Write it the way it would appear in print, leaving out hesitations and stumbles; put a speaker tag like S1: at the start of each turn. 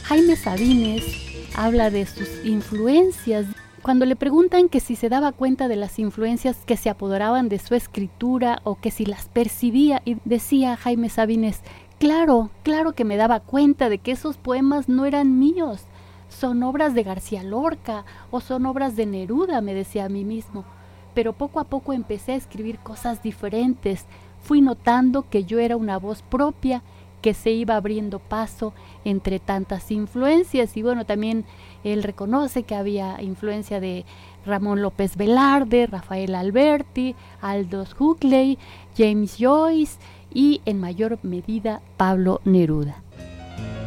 S1: Jaime Sabines habla de sus influencias. Cuando le preguntan que si se daba cuenta de las influencias que se apoderaban de su escritura o que si las percibía, y decía Jaime Sabines: claro que me daba cuenta de que esos poemas no eran míos, son obras de García Lorca o son obras de Neruda, me decía a mí mismo. Pero poco a poco empecé a escribir cosas diferentes. Fui notando que yo era una voz propia que se iba abriendo paso entre tantas influencias. Y bueno, también él reconoce que había influencia de Ramón López Velarde, Rafael Alberti, Aldous Huxley, James Joyce y en mayor medida Pablo Neruda.